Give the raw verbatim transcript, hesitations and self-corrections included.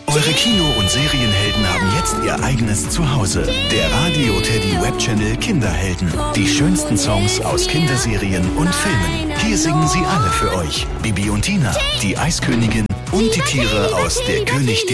Eure Kino- und Serienhelden haben jetzt ihr eigenes Zuhause. Der Radio Teddy Webchannel Kinderhelden. Die schönsten Songs aus Kinderserien und Filmen. Hier singen sie alle für euch. Bibi und Tina, die Eiskönigin und die Tiere aus Der König